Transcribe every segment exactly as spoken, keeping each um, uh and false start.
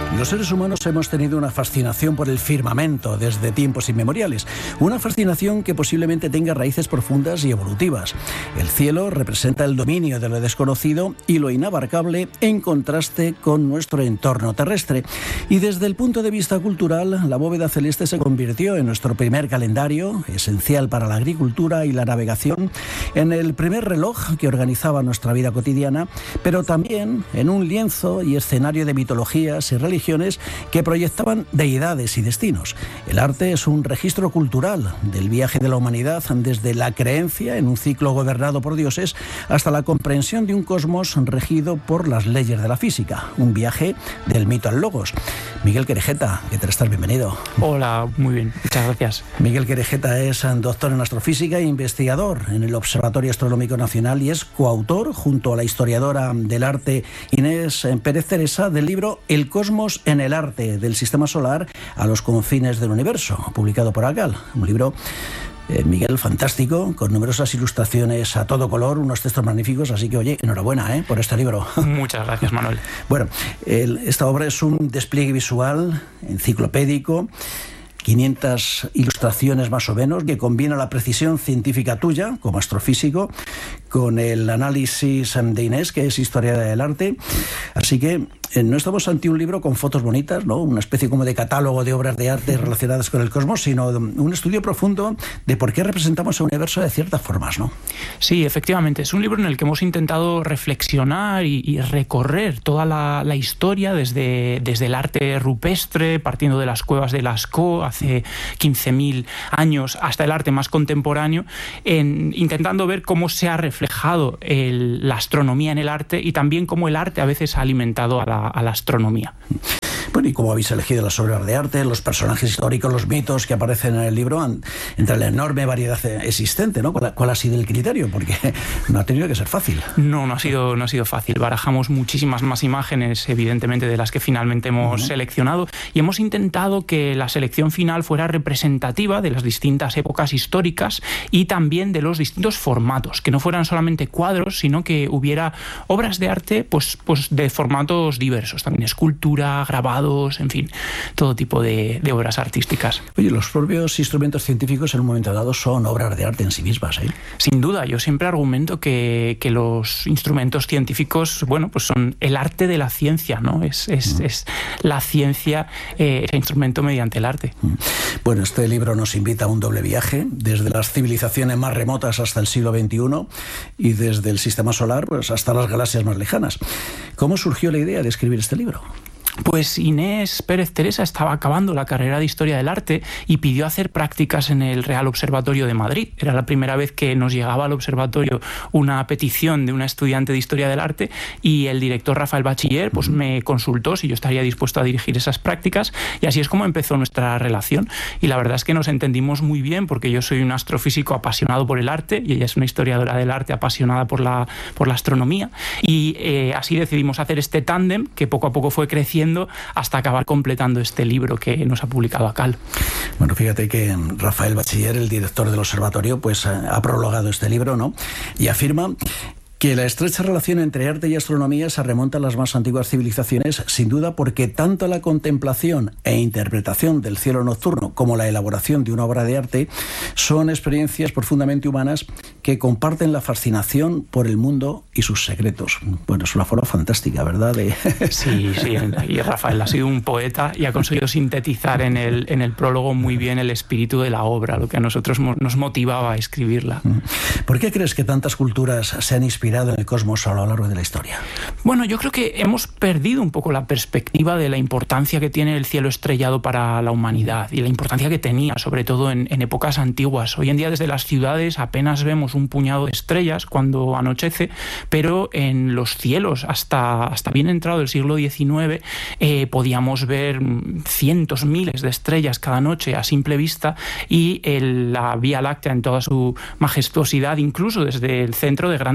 Los seres humanos hemos tenido una fascinación por el firmamento desde tiempos inmemoriales, una fascinación que posiblemente tenga raíces profundas y evolutivas. El cielo representa el dominio de lo desconocido y lo inabarcable en contraste con nuestro entorno terrestre. Y desde el punto de vista cultural, la bóveda celeste se convirtió en nuestro primer calendario, esencial para la agricultura y la navegación, en el primer reloj que organizaba nuestra vida cotidiana, pero también en un lienzo y escenario de mitologías y religiones que proyectaban deidades y destinos. El arte es un registro cultural del viaje de la humanidad desde la creencia en un ciclo gobernado por dioses hasta la comprensión de un cosmos regido por las leyes de la física. Un viaje del mito al logos. Miguel Querejeta, ¿qué tal estás? Bienvenido. Hola, muy bien, muchas gracias. Miguel Querejeta es doctor en astrofísica e investigador en el Observatorio Astronómico Nacional y es coautor, junto a la historiadora del arte Inés Pérez Teresa, del libro El cosmos en el arte, del sistema solar a los confines del universo, publicado por ACAL. Un libro, eh, Miguel, fantástico, con numerosas ilustraciones a todo color, unos textos magníficos, así que, oye, enhorabuena ¿eh? por este libro. Muchas gracias, Manuel. Bueno, el, esta obra es un despliegue visual, enciclopédico, quinientas ilustraciones más o menos, que combina la precisión científica tuya, como astrofísico, con el análisis de Inés, que es historiadora del arte. Así que eh, no estamos ante un libro con fotos bonitas, ¿no? Una especie como de catálogo de obras de arte relacionadas con el cosmos, sino un estudio profundo de por qué representamos el universo de ciertas formas, ¿no? Sí, efectivamente. Es un libro en el que hemos intentado reflexionar y, y recorrer toda la, la historia desde, desde el arte rupestre, partiendo de las cuevas de Lascaux hace quince mil años, hasta el arte más contemporáneo, en, intentando ver cómo se ha reflejado el, la astronomía en el arte y también cómo el arte a veces ha alimentado a la, a la astronomía. Bueno, ¿y cómo habéis elegido las obras de arte, los personajes históricos, los mitos que aparecen en el libro, entre la enorme variedad existente, ¿no? ¿Cuál, cuál ha sido el criterio? Porque no ha tenido que ser fácil. No, no ha sido, no ha sido fácil. Barajamos muchísimas más imágenes, evidentemente, de las que finalmente hemos uh-huh. seleccionado, y hemos intentado que la selección final fuera representativa de las distintas épocas históricas y también de los distintos formatos, que no fueran solamente cuadros, sino que hubiera obras de arte pues, pues de formatos diversos, también escultura, grabado, en fin, todo tipo de, de obras artísticas. Oye, los propios instrumentos científicos en un momento dado son obras de arte en sí mismas, ¿eh? Sin duda, yo siempre argumento que, que los instrumentos científicos, bueno, pues son el arte de la ciencia, ¿no? Es, es, uh-huh. es la ciencia, eh, el instrumento mediante el arte. Uh-huh. Bueno, este libro nos invita a un doble viaje, desde las civilizaciones más remotas hasta el siglo veintiuno y desde el sistema solar pues hasta las galaxias más lejanas. ¿Cómo surgió la idea de escribir este libro? Pues Inés Pérez Teresa estaba acabando la carrera de Historia del Arte y pidió hacer prácticas en el Real Observatorio de Madrid. Era la primera vez que nos llegaba al observatorio una petición de una estudiante de Historia del Arte y el director Rafael Bachiller pues, me consultó si yo estaría dispuesto a dirigir esas prácticas, y así es como empezó nuestra relación. Y la verdad es que nos entendimos muy bien, porque yo soy un astrofísico apasionado por el arte y ella es una historiadora del arte apasionada por la, por la astronomía, y eh, así decidimos hacer este tándem que poco a poco fue creciendo hasta acabar completando este libro que nos ha publicado ACAL. Bueno, fíjate que Rafael Bachiller, el director del observatorio, pues ha prologado este libro, ¿no? Y afirma que la estrecha relación entre arte y astronomía se remonta a las más antiguas civilizaciones, sin duda, porque tanto la contemplación e interpretación del cielo nocturno como la elaboración de una obra de arte son experiencias profundamente humanas que comparten la fascinación por el mundo y sus secretos. Bueno, es una forma fantástica, ¿verdad? De... Sí, sí, y Rafael ha sido un poeta y ha conseguido sintetizar en el, en el prólogo muy bien el espíritu de la obra, lo que a nosotros nos motivaba a escribirla. ¿Por qué crees que tantas culturas se han inspirado en el cosmos a lo largo de la historia? Bueno, yo creo que hemos perdido un poco la perspectiva de la importancia que tiene el cielo estrellado para la humanidad y la importancia que tenía, sobre todo en, en épocas antiguas. Hoy en día desde las ciudades apenas vemos un puñado de estrellas cuando anochece, pero en los cielos hasta, hasta bien entrado el siglo diecinueve eh, podíamos ver cientos, miles de estrellas cada noche a simple vista, y el, la Vía Láctea en toda su majestuosidad, incluso desde el centro de grandes ciudades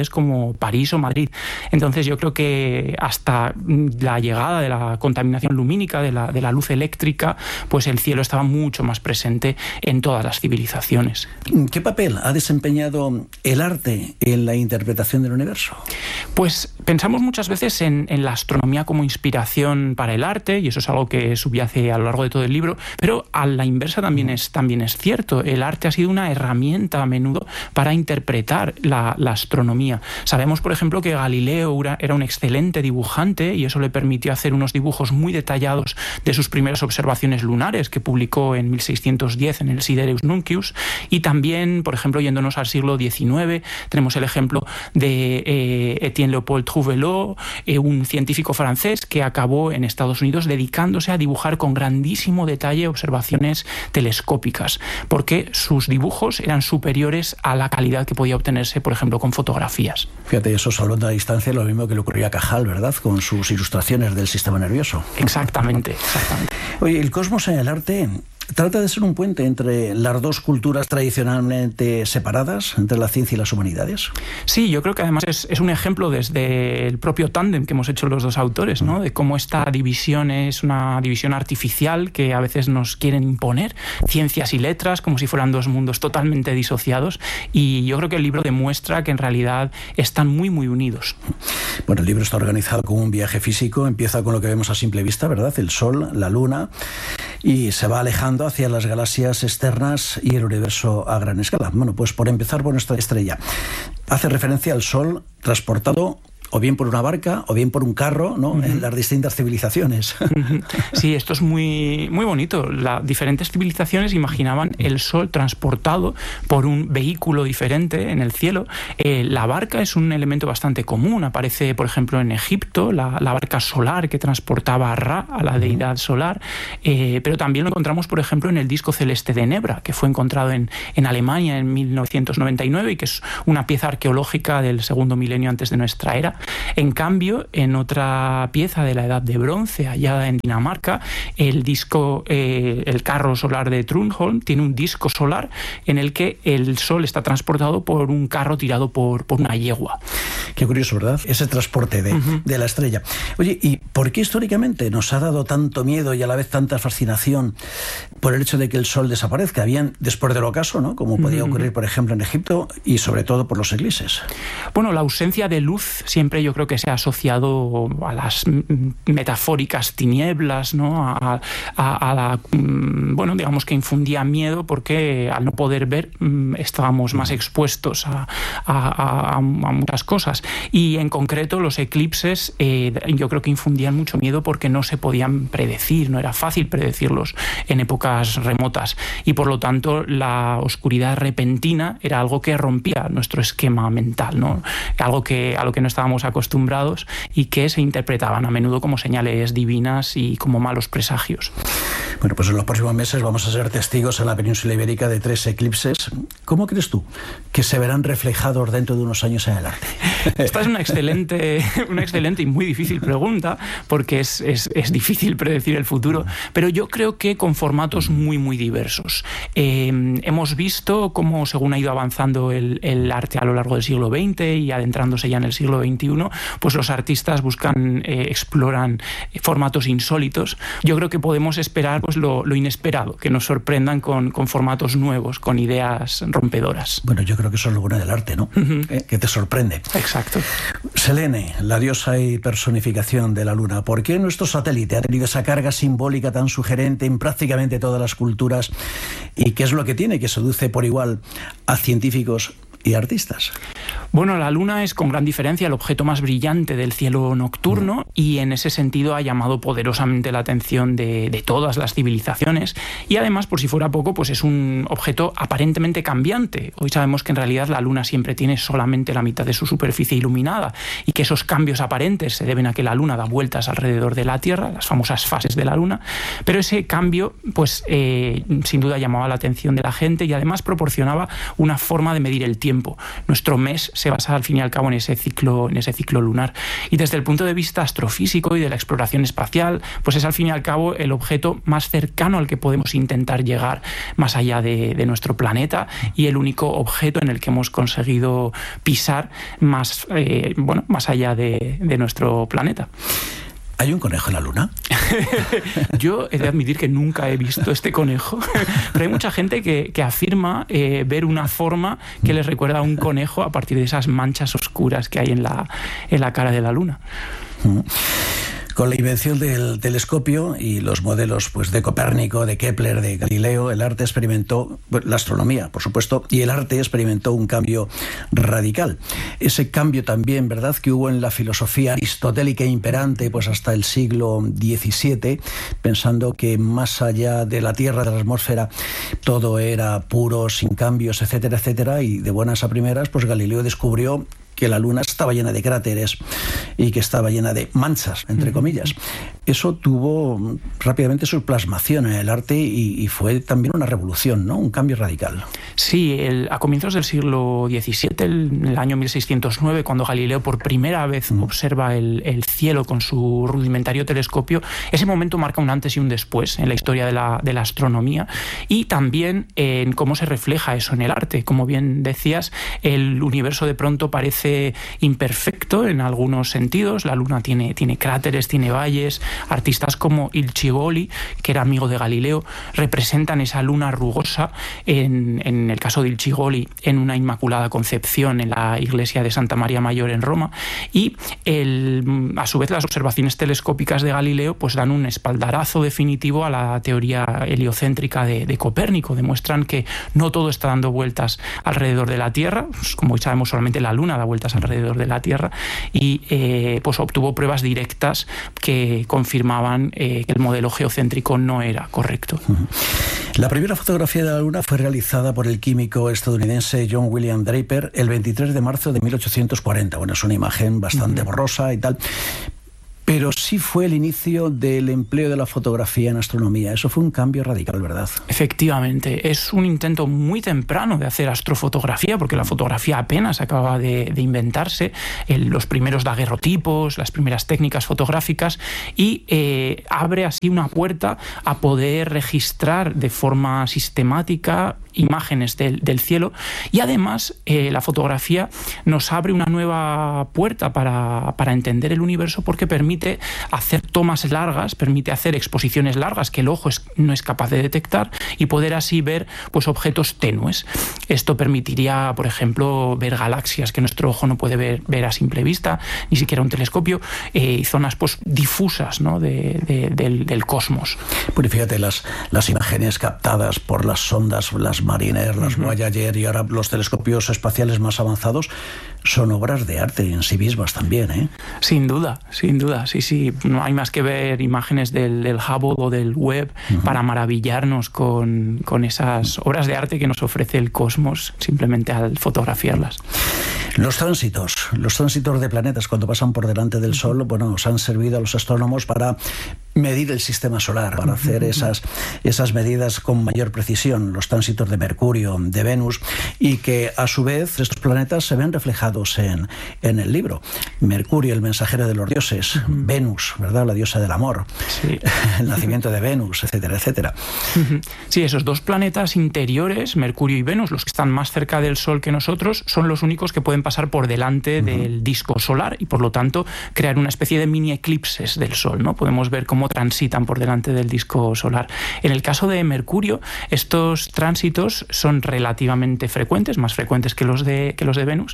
ciudades como París o Madrid. Entonces yo creo que hasta la llegada de la contaminación lumínica, de la, de la luz eléctrica, pues el cielo estaba mucho más presente en todas las civilizaciones. ¿Qué papel ha desempeñado el arte en la interpretación del universo? Pues pensamos muchas veces en, en la astronomía como inspiración para el arte, y eso es algo que subyace a lo largo de todo el libro, pero a la inversa también es, también es cierto. El arte ha sido una herramienta a menudo para interpretar la, la astronomía. Sabemos, por ejemplo, que Galileo era un excelente dibujante y eso le permitió hacer unos dibujos muy detallados de sus primeras observaciones lunares que publicó en mil seiscientos diez en el Sidereus Nuncius. Y también, por ejemplo, yéndonos al siglo diecinueve, tenemos el ejemplo de eh, Étienne Leopold Trouvelot, eh, un científico francés que acabó en Estados Unidos dedicándose a dibujar con grandísimo detalle observaciones telescópicas, porque sus dibujos eran superiores a la calidad que podía obtenerse, por ejemplo, con fotografías. Fíjate, eso salvando a distancia lo mismo que le ocurrió a Cajal, ¿verdad? Con sus ilustraciones del sistema nervioso. Exactamente, exactamente. Oye, el cosmos en el arte trata de ser un puente entre las dos culturas tradicionalmente separadas, entre la ciencia y las humanidades. Sí, yo creo que además es, es un ejemplo desde el propio tándem que hemos hecho los dos autores, ¿no? De cómo esta división es una división artificial que a veces nos quieren imponer, ciencias y letras, como si fueran dos mundos totalmente disociados, y yo creo que el libro demuestra que en realidad están muy, muy unidos. Bueno, el libro está organizado como un viaje físico, empieza con lo que vemos a simple vista, ¿verdad? El Sol, la Luna, y se va alejando hacia las galaxias externas y el universo a gran escala. Bueno, pues por empezar por nuestra estrella. Hace referencia al Sol transportado o bien por una barca, o bien por un carro, ¿no? Uh-huh. En las distintas civilizaciones. Uh-huh. Sí, esto es muy, muy bonito. Las diferentes civilizaciones imaginaban el Sol transportado por un vehículo diferente en el cielo. Eh, la barca es un elemento bastante común. Aparece, por ejemplo, en Egipto, la, la barca solar que transportaba a Ra, a la deidad solar. Eh, pero también lo encontramos, por ejemplo, en el disco celeste de Nebra, que fue encontrado en, en Alemania en mil novecientos noventa y nueve y que es una pieza arqueológica del segundo milenio antes de nuestra era. En cambio, en otra pieza de la Edad de Bronce, hallada en Dinamarca, el disco, eh, el carro solar de Trundholm tiene un disco solar en el que el Sol está transportado por un carro tirado por, por una yegua. Qué curioso, ¿verdad? Ese transporte de, uh-huh. de la estrella. Oye, ¿y por qué históricamente nos ha dado tanto miedo y a la vez tanta fascinación por el hecho de que el Sol desaparezca? Bien, después del ocaso, ¿no? Como podía ocurrir, por ejemplo, en Egipto, y sobre todo por los eclipses. Bueno, la ausencia de luz siempre yo creo que se ha asociado a las metafóricas tinieblas, ¿no? A, a, a la, bueno, digamos que infundía miedo porque al no poder ver estábamos más expuestos a, a, a, a muchas cosas. Y en concreto los eclipses eh, yo creo que infundían mucho miedo porque no se podían predecir, no era fácil predecirlos en épocas remotas. Y por lo tanto la oscuridad repentina era algo que rompía nuestro esquema mental, ¿no? Algo que, a lo que no estábamos acostumbrados y que se interpretaban a menudo como señales divinas y como malos presagios. Bueno, pues en los próximos meses vamos a ser testigos en la península ibérica de tres eclipses. ¿Cómo crees tú que se verán reflejados dentro de unos años en el arte? Esta es una excelente, una excelente y muy difícil pregunta porque es, es, es difícil predecir el futuro, pero yo creo que con formatos muy, muy diversos. Eh, hemos visto cómo, según ha ido avanzando el, el arte a lo largo del siglo veinte y adentrándose ya en el siglo veintiuno, pues los artistas buscan, eh, exploran formatos insólitos. Yo creo que podemos esperar pues lo, lo inesperado, que nos sorprendan con, con formatos nuevos, con ideas rompedoras. Bueno, yo creo que eso es lo bueno del arte, ¿no? Uh-huh. ¿Eh? Que te sorprende. Exacto. Selene, la diosa y personificación de la Luna. ¿Por qué nuestro satélite ha tenido esa carga simbólica tan sugerente en prácticamente todas las culturas? ¿Y qué es lo que tiene que seduce por igual a científicos y artistas? Bueno, la Luna es con gran diferencia el objeto más brillante del cielo nocturno mm. y en ese sentido ha llamado poderosamente la atención de, de todas las civilizaciones y además, por si fuera poco, pues es un objeto aparentemente cambiante. Hoy sabemos que en realidad la Luna siempre tiene solamente la mitad de su superficie iluminada y que esos cambios aparentes se deben a que la Luna da vueltas alrededor de la Tierra, las famosas fases de la Luna, pero ese cambio pues eh, sin duda llamaba la atención de la gente y además proporcionaba una forma de medir el tiempo tiempo. Nuestro mes se basa al fin y al cabo en ese ciclo, en ese ciclo lunar. Y desde el punto de vista astrofísico y de la exploración espacial, pues es al fin y al cabo el objeto más cercano al que podemos intentar llegar más allá de, de nuestro planeta, y el único objeto en el que hemos conseguido pisar más, eh, bueno, más allá de, de nuestro planeta. ¿Hay un conejo en la Luna? Yo he de admitir que nunca he visto este conejo, pero hay mucha gente que, que afirma eh, ver una forma que les recuerda a un conejo a partir de esas manchas oscuras que hay en la, en la cara de la Luna. Con la invención del telescopio y los modelos pues, de Copérnico, de Kepler, de Galileo, el arte experimentó, bueno, la astronomía, por supuesto, y el arte experimentó un cambio radical. Ese cambio también, ¿verdad?, que hubo en la filosofía aristotélica imperante pues hasta el siglo diecisiete, pensando que más allá de la Tierra, de la atmósfera, todo era puro, sin cambios, etcétera, etcétera, y de buenas a primeras, pues Galileo descubrió que la Luna estaba llena de cráteres y que estaba llena de manchas, entre comillas. Eso tuvo rápidamente su plasmación en el arte y, y fue también una revolución, ¿no? Un cambio radical. Sí, el, a comienzos del siglo diecisiete, el, el año mil seiscientos nueve, cuando Galileo por primera vez mm. observa el, el cielo con su rudimentario telescopio, ese momento marca un antes y un después en la historia de la, de la astronomía, y también en cómo se refleja eso en el arte. Como bien decías, el universo de pronto parece imperfecto en algunos sentidos. La Luna tiene, tiene cráteres, tiene valles. Artistas como Il Cigoli, que era amigo de Galileo, representan esa luna rugosa, en, en el caso de Il Cigoli, en una Inmaculada Concepción en la iglesia de Santa María Mayor en Roma, y el, a su vez las observaciones telescópicas de Galileo pues dan un espaldarazo definitivo a la teoría heliocéntrica de, de Copérnico. Demuestran que no todo está dando vueltas alrededor de la Tierra, pues, como sabemos, solamente la Luna da vueltas alrededor de la Tierra, y eh, pues obtuvo pruebas directas que confirmaban eh, que el modelo geocéntrico no era correcto. Uh-huh. La primera fotografía de la Luna fue realizada por el químico estadounidense John William Draper el veintitrés de marzo de mil ochocientos cuarenta. Bueno, es una imagen bastante uh-huh. borrosa y tal, pero sí fue el inicio del empleo de la fotografía en astronomía. Eso fue un cambio radical, ¿verdad? Efectivamente, es un intento muy temprano de hacer astrofotografía, porque la fotografía apenas acababa de, de inventarse, el, los primeros daguerrotipos, las primeras técnicas fotográficas, y eh, abre así una puerta a poder registrar de forma sistemática imágenes del, del cielo, y además eh, la fotografía nos abre una nueva puerta para, para entender el universo, porque permite hacer tomas largas, permite hacer exposiciones largas que el ojo es, no es capaz de detectar, y poder así ver pues, objetos tenues. Esto permitiría, por ejemplo, ver galaxias que nuestro ojo no puede ver, ver a simple vista, ni siquiera un telescopio, eh, y zonas pues, difusas, ¿no? de, de, del, del cosmos. Pues fíjate, las, las imágenes captadas por las sondas, las Mariner, las uh-huh. Voyager y ahora los telescopios espaciales más avanzados son obras de arte en sí mismas también, ¿eh? Sin duda, sin duda, sí, sí. No hay más que ver imágenes del, del Hubble o del Webb uh-huh. para maravillarnos con, con esas obras de arte que nos ofrece el cosmos simplemente al fotografiarlas. Los tránsitos, los tránsitos de planetas cuando pasan por delante del Sol, bueno, nos han servido a los astrónomos para medir el sistema solar, para hacer esas, esas medidas con mayor precisión, los tránsitos de Mercurio, de Venus, y que a su vez estos planetas se ven reflejados en, en el libro. Mercurio, el mensajero de los dioses, uh-huh. Venus, ¿verdad?, la diosa del amor, sí. el nacimiento de Venus, etcétera, etcétera. Uh-huh. Sí, esos dos planetas interiores, Mercurio y Venus, los que están más cerca del Sol que nosotros, son los únicos que pueden pasar por delante uh-huh. del disco solar y por lo tanto crear una especie de mini eclipses del Sol, ¿no? Podemos ver cómo transitan por delante del disco solar. En el caso de Mercurio, estos tránsitos son relativamente frecuentes, más frecuentes que los de, que los de Venus,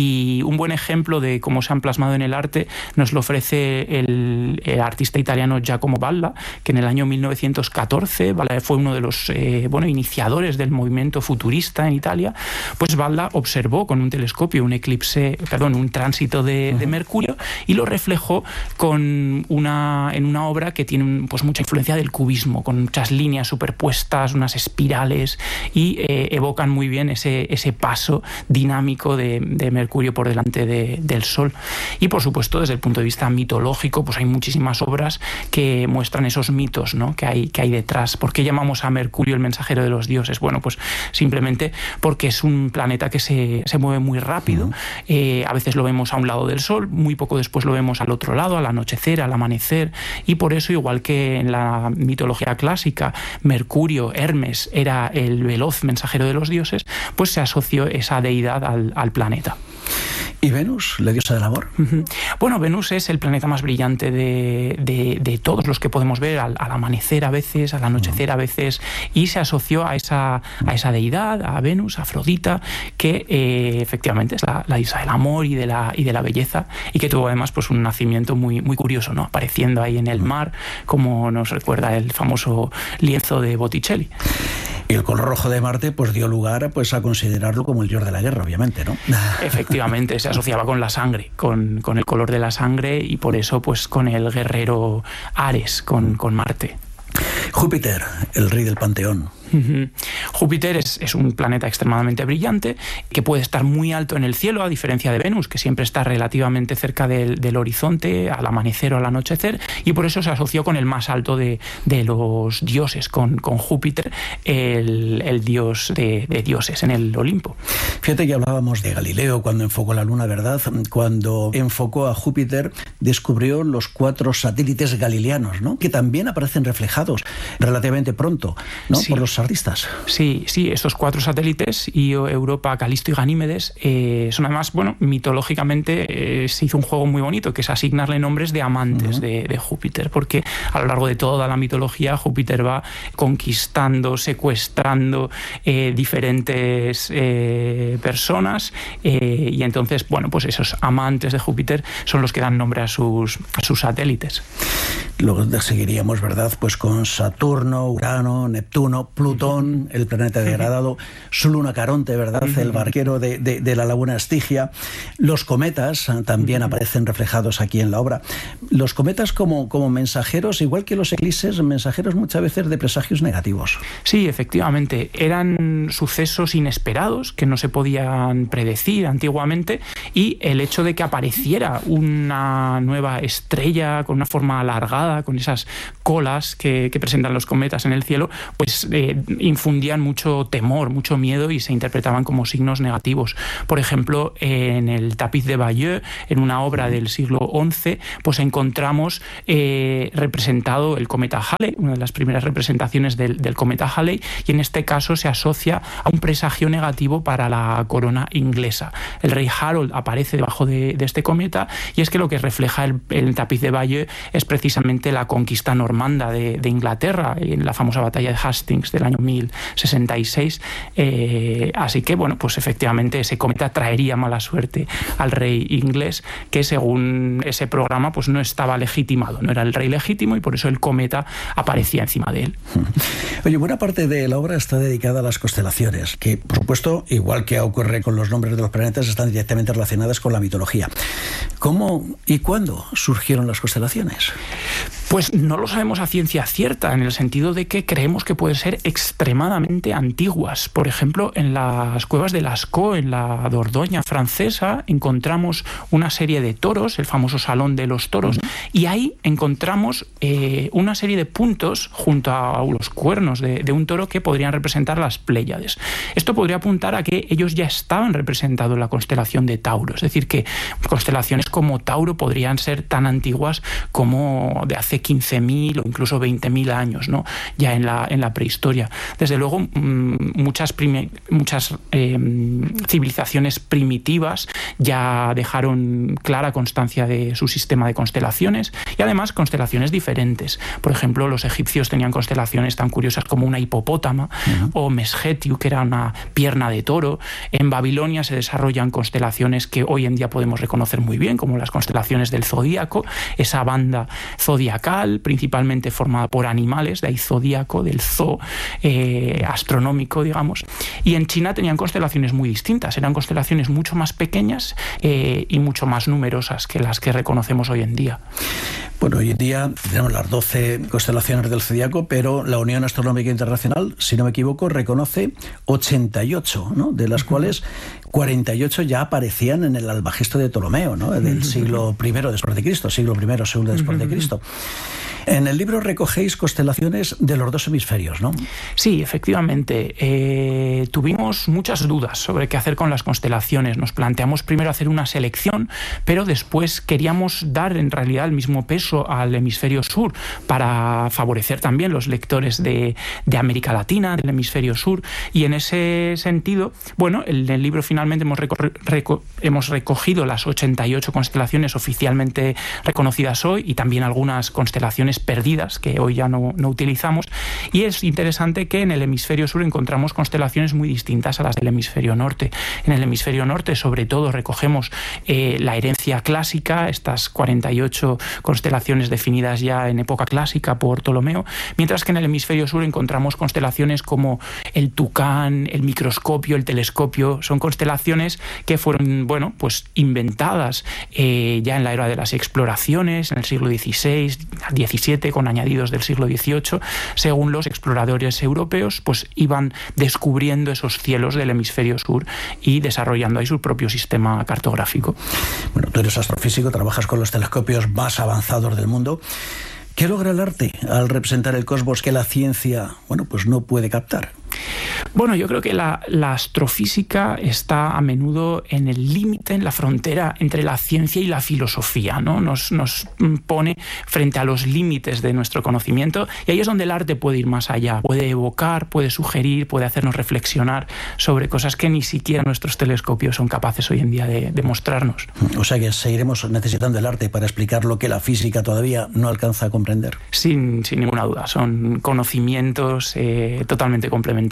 y un buen ejemplo de cómo se han plasmado en el arte nos lo ofrece el, el artista italiano Giacomo Balla, que en el año mil novecientos catorce, Balla fue uno de los eh, bueno, iniciadores del movimiento futurista en Italia, pues Balla observó con un telescopio un eclipse, perdón, un tránsito de, de Mercurio, y lo reflejó con una, en una obra pintura que tiene pues mucha influencia del cubismo, con muchas líneas superpuestas, unas espirales, y eh, evocan muy bien ese, ese paso dinámico de, de Mercurio por delante de, del Sol. Y por supuesto, desde el punto de vista mitológico, pues hay muchísimas obras que muestran esos mitos, ¿no?, que hay, que hay detrás. ¿Por qué llamamos a Mercurio el mensajero de los dioses? Bueno, pues simplemente porque es un planeta que se, se mueve muy rápido. Uh-huh. eh, a veces lo vemos a un lado del Sol, muy poco después lo vemos al otro lado, al anochecer, al amanecer, y por eso, igual que en la mitología clásica Mercurio, Hermes, era el veloz mensajero de los dioses, pues se asoció esa deidad al, al planeta. ¿Y Venus, la diosa del amor? Uh-huh. Bueno, Venus es el planeta más brillante de, de, de todos los que podemos ver, al, al amanecer a veces, al anochecer a veces, y se asoció a esa, a esa deidad, a Venus, a Afrodita, que eh, efectivamente es la, la diosa del amor y de la, y de la belleza, y que tuvo además pues un nacimiento muy, muy curioso, ¿no?, apareciendo ahí en el mar, como nos recuerda el famoso lienzo de Botticelli. Y el color rojo de Marte pues dio lugar pues a considerarlo como el dios de la guerra, obviamente, ¿no? Efectivamente, se asociaba con la sangre, con, con el color de la sangre, y por eso pues con el guerrero Ares, con, con Marte. Júpiter, el rey del panteón. Uh-huh. Júpiter es, es un planeta extremadamente brillante que puede estar muy alto en el cielo, a diferencia de Venus, que siempre está relativamente cerca del, del horizonte al amanecer o al anochecer, y por eso se asoció con el más alto de, de los dioses, con, con Júpiter, el, el dios de, de dioses en el Olimpo. Fíjate que hablábamos de Galileo cuando enfocó la Luna, ¿verdad? Cuando enfocó a Júpiter, descubrió los cuatro satélites galileanos, ¿no?, que también aparecen reflejados relativamente pronto, ¿no?, sí, por los artistas. Sí, sí, estos cuatro satélites, Io, Europa, Calisto y Ganímedes, eh, son además, bueno, mitológicamente eh, se hizo un juego muy bonito, que es asignarle nombres de amantes uh-huh. de, de Júpiter, porque a lo largo de toda la mitología Júpiter va conquistando, secuestrando eh, diferentes eh, personas, eh, y entonces, bueno, pues esos amantes de Júpiter son los que dan nombre a sus, a sus satélites. Luego seguiríamos, ¿verdad?, pues con Saturno, Urano, Neptuno, Plutón, el planeta degradado, su luna Caronte, ¿verdad?, el barquero de, de, de la laguna Estigia. Los cometas también aparecen reflejados aquí en la obra. Los cometas como, como mensajeros, igual que los eclipses, mensajeros muchas veces de presagios negativos. Sí, efectivamente. Eran sucesos inesperados que no se podían predecir antiguamente, y el hecho de que apareciera una nueva estrella con una forma alargada, con esas colas que, que presentan los cometas en el cielo, pues eh, infundían mucho temor, mucho miedo, y se interpretaban como signos negativos. Por ejemplo, en el tapiz de Bayeux, en una obra del siglo once, pues encontramos eh, representado el cometa Halley, una de las primeras representaciones del, del cometa Halley, y en este caso se asocia a un presagio negativo para la corona inglesa. El rey Harold aparece debajo de, de este cometa, y es que lo que refleja el, el tapiz de Bayeux es precisamente la conquista normanda de, de Inglaterra en la famosa batalla de Hastings del año mil sesenta y seis. Eh, así que, bueno, pues efectivamente ese cometa traería mala suerte al rey inglés, que según ese programa pues no estaba legitimado, no era el rey legítimo, y por eso el cometa aparecía encima de él. Oye, buena parte de la obra está dedicada a las constelaciones, que por supuesto, igual que ocurre con los nombres de los planetas, están directamente relacionadas con la mitología. ¿Cómo y cuándo surgieron las constelaciones? Pues no lo sabemos a ciencia cierta, en el sentido de que creemos que pueden ser extremadamente antiguas. Por ejemplo, en las cuevas de Lascaux, en la Dordoña francesa, encontramos una serie de toros, el famoso Salón de los Toros, uh-huh. y ahí encontramos eh, una serie de puntos junto a los cuernos de, de un toro que podrían representar las Pléyades. Esto podría apuntar a que ellos ya estaban representados en la constelación de Tauro, es decir, que constelaciones como Tauro podrían ser tan antiguas como de hace quince mil o incluso veinte mil años, ¿no?, ya en la, en la prehistoria. Desde luego, muchas, primi- muchas eh, civilizaciones primitivas ya dejaron clara constancia de su sistema de constelaciones, y además constelaciones diferentes. Por ejemplo, los egipcios tenían constelaciones tan curiosas como una hipopótama, uh-huh. o Mesgetiu, que era una pierna de toro. En Babilonia se desarrollan constelaciones que hoy en día podemos reconocer muy bien, como las constelaciones del zodíaco, esa banda zodiacal zodiacal, principalmente formada por animales, de ahí zodíaco, del zoo eh, astronómico, digamos. Y en China tenían constelaciones muy distintas, eran constelaciones mucho más pequeñas eh, y mucho más numerosas que las que reconocemos hoy en día. Bueno, hoy en día tenemos las doce constelaciones del zodiaco, pero la Unión Astronómica Internacional, si no me equivoco, reconoce ochenta y ocho, ¿no? De las uh-huh. cuales cuarenta y ocho ya aparecían en el Almagesto de Ptolomeo, ¿no? Del uh-huh. siglo primero después de Cristo, siglo primero, segundo después uh-huh. de Cristo. En el libro recogéis constelaciones de los dos hemisferios, ¿no? Sí, efectivamente. Eh, tuvimos muchas dudas sobre qué hacer con las constelaciones. Nos planteamos primero hacer una selección, pero después queríamos dar en realidad el mismo peso al hemisferio sur para favorecer también los lectores de, de América Latina, del hemisferio sur. Y en ese sentido, bueno, en el libro finalmente hemos, reco- reco- hemos recogido las ochenta y ocho constelaciones oficialmente reconocidas hoy y también algunas constelaciones perdidas que hoy ya no, no utilizamos, y es interesante que en el hemisferio sur encontramos constelaciones muy distintas a las del hemisferio norte. En el hemisferio norte sobre todo recogemos eh, la herencia clásica, estas cuarenta y ocho constelaciones definidas ya en época clásica por Ptolomeo, mientras que en el hemisferio sur encontramos constelaciones como el Tucán, el microscopio, el telescopio. Son constelaciones que fueron, bueno, pues inventadas eh, ya en la era de las exploraciones, en el siglo dieciséis, diecisiete, con añadidos del siglo dieciocho, según los exploradores europeos, pues iban descubriendo esos cielos del hemisferio sur y desarrollando ahí su propio sistema cartográfico. Bueno, tú eres astrofísico, trabajas con los telescopios más avanzados del mundo. ¿Qué logra el arte al representar el cosmos que la ciencia, bueno, pues no puede captar? Bueno, yo creo que la, la astrofísica está a menudo en el límite, en la frontera entre la ciencia y la filosofía, ¿no? Nos, nos pone frente a los límites de nuestro conocimiento, y ahí es donde el arte puede ir más allá, puede evocar, puede sugerir, puede hacernos reflexionar sobre cosas que ni siquiera nuestros telescopios son capaces hoy en día de, de mostrarnos. O sea que seguiremos necesitando el arte para explicar lo que la física todavía no alcanza a comprender. Sin, sin ninguna duda, son conocimientos eh, totalmente complementarios.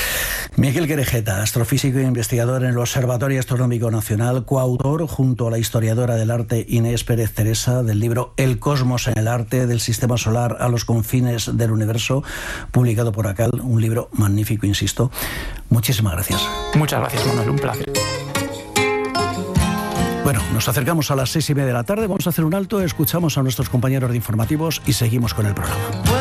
Miguel Querejeta, astrofísico e investigador en el Observatorio Astronómico Nacional, coautor junto a la historiadora del arte Inés Pérez Teresa del libro El cosmos en el arte, del sistema solar a los confines del universo, publicado por ACAL, un libro magnífico, insisto. Muchísimas gracias. Muchas gracias, Manuel, un placer. Bueno, nos acercamos a las seis y media de la tarde, vamos a hacer un alto, escuchamos a nuestros compañeros de informativos y seguimos con el programa.